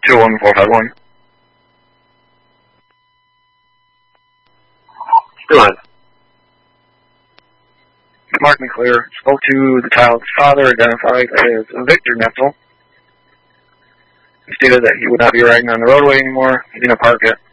21451. Go ahead. Mark McClure spoke to the child's father, identified as Victor Netzel. He stated that he would not be riding on the roadway anymore. He's going to park it.